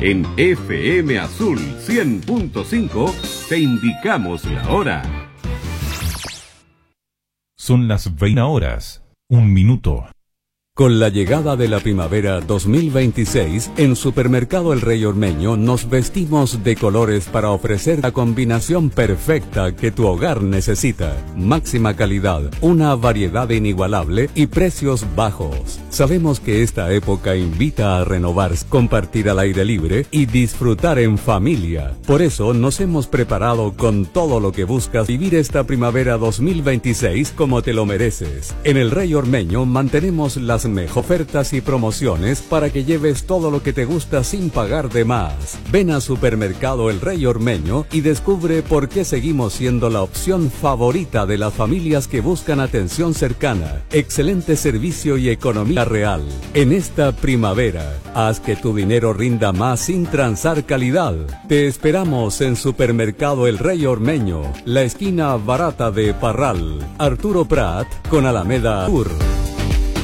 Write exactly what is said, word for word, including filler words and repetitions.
En F M Azul cien punto cinco te indicamos la hora. Son las veinte horas, un minuto. Con la llegada de la primavera dos mil veintiséis, en Supermercado El Rey Ormeño nos vestimos de colores para ofrecer la combinación perfecta que tu hogar necesita. Máxima calidad, una variedad inigualable y precios bajos. Sabemos que esta época invita a renovarse, compartir al aire libre y disfrutar en familia. Por eso nos hemos preparado con todo lo que buscas vivir esta primavera dos mil veintiséis como te lo mereces. En El Rey Ormeño mantenemos las mejores ofertas y promociones para que lleves todo lo que te gusta sin pagar de más. Ven a Supermercado El Rey Ormeño y descubre por qué seguimos siendo la opción favorita de las familias que buscan atención cercana, excelente servicio y economía real. En esta primavera, haz que tu dinero rinda más sin transar calidad. Te esperamos en Supermercado El Rey Ormeño, la esquina barata de Parral, Arturo Prat con Alameda Sur.